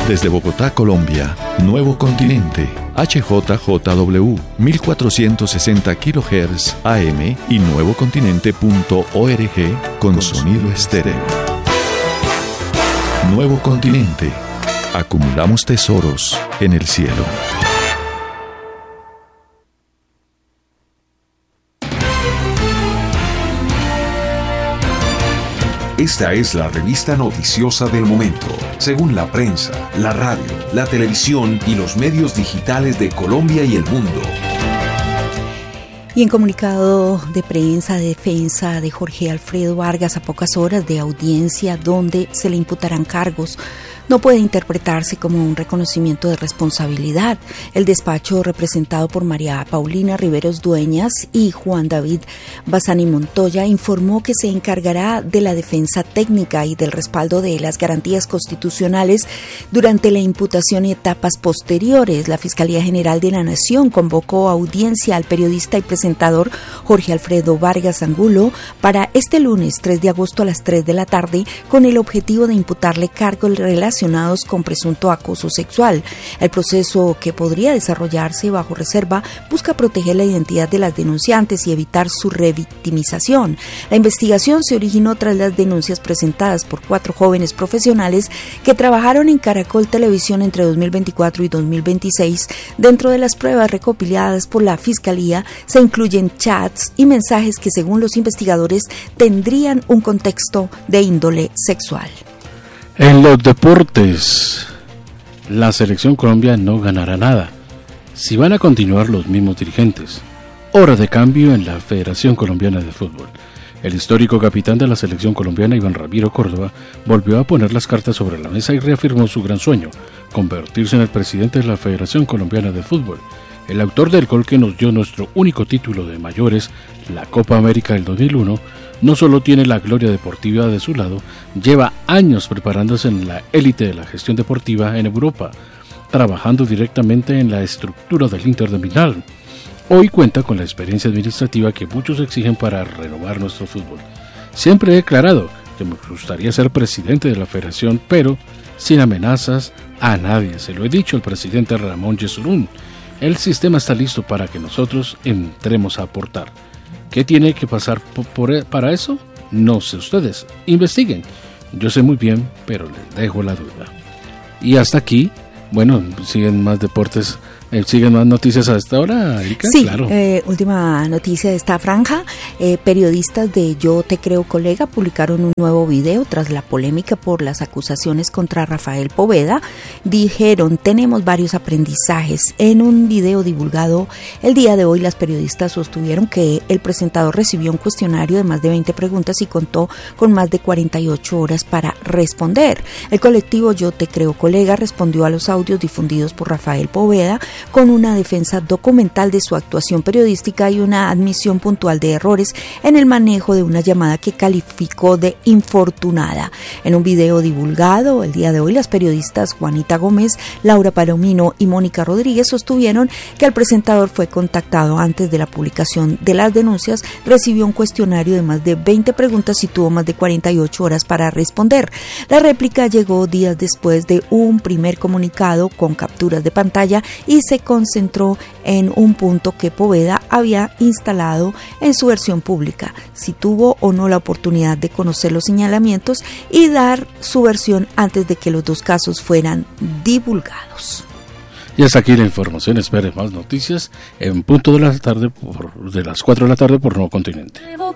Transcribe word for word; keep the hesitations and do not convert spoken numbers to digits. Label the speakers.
Speaker 1: Desde Bogotá, Colombia, Nuevo Continente, H J J W, mil cuatrocientos sesenta kilohertz A M y nuevocontinente punto org con sonido estéreo. Nuevo Continente. Acumulamos tesoros en el cielo.
Speaker 2: Esta es la revista noticiosa del momento, según la prensa, la radio, la televisión y los medios digitales de Colombia y el mundo.
Speaker 3: Y en comunicado de prensa, de defensa de Jorge Alfredo Vargas a pocas horas de audiencia donde se le imputarán cargos, no puede interpretarse como un reconocimiento de responsabilidad. El despacho, representado por María Paulina Riveros Dueñas y Juan David Bassani Montoya, informó que se encargará de la defensa técnica y del respaldo de las garantías constitucionales durante la imputación y etapas posteriores. La Fiscalía General de la Nación convocó a audiencia al periodista y presentador Jorge Alfredo Vargas Angulo para este lunes tres de agosto a las tres de la tarde con el objetivo de imputarle cargos relacionados con presunto acoso sexual. El proceso, que podría desarrollarse bajo reserva, busca proteger la identidad de las denunciantes y evitar su revictimización. La investigación se originó tras las denuncias presentadas por cuatro jóvenes profesionales que trabajaron en Caracol Televisión entre dos mil veinticuatro y dos mil veintiséis. Dentro de las pruebas recopiladas por la Fiscalía se incluyen chats y mensajes que, según los investigadores, tendrían un contexto de índole sexual.
Speaker 4: En los deportes, la selección Colombia no ganará nada si van a continuar los mismos dirigentes. Hora de cambio en la Federación Colombiana de Fútbol. El histórico capitán de la selección colombiana, Iván Ramiro Córdoba, volvió a poner las cartas sobre la mesa y reafirmó su gran sueño, convertirse en el presidente de la Federación Colombiana de Fútbol. El autor del gol que nos dio nuestro único título de mayores, la Copa América del dos mil uno, no solo tiene la gloria deportiva de su lado, lleva años preparándose en la élite de la gestión deportiva en Europa, trabajando directamente en la estructura del Inter de Milán. Hoy cuenta con la experiencia administrativa que muchos exigen para renovar nuestro fútbol. Siempre he declarado que me gustaría ser presidente de la federación, pero sin amenazas a nadie. Se lo he dicho al presidente Ramón Yesurún. El sistema está listo para que nosotros entremos a aportar. ¿Qué tiene que pasar por, por, para eso? No sé ustedes. Investiguen. Yo sé muy bien, pero les dejo la duda. Y hasta aquí, bueno, siguen más deportes. Eh, ¿Siguen más noticias a esta hora, Erika?
Speaker 3: Sí,
Speaker 4: claro.
Speaker 3: eh, última noticia de esta franja. Eh, periodistas de Yo Te Creo Colega publicaron un nuevo video tras la polémica por las acusaciones contra Rafael Poveda. Dijeron, tenemos varios aprendizajes. En un video divulgado el día de hoy, las periodistas sostuvieron que el presentador recibió un cuestionario de más de veinte preguntas y contó con más de cuarenta y ocho horas para responder. El colectivo Yo Te Creo Colega respondió a los audios difundidos por Rafael Poveda con una defensa documental de su actuación periodística y una admisión puntual de errores en el manejo de una llamada que calificó de infortunada. En un video divulgado el día de hoy, las periodistas Juanita Gómez, Laura Palomino y Mónica Rodríguez sostuvieron que el presentador fue contactado antes de la publicación de las denuncias, recibió un cuestionario de más de veinte preguntas y tuvo más de cuarenta y ocho horas para responder. La réplica llegó días después de un primer comunicado con capturas de pantalla y se concentró en un punto que Poveda había instalado en su versión pública, si tuvo o no la oportunidad de conocer los señalamientos y dar su versión antes de que los dos casos fueran divulgados.
Speaker 4: Y hasta aquí la información. Espere más noticias en punto de la tarde por, de las cuatro de la tarde por Nuevo Continente.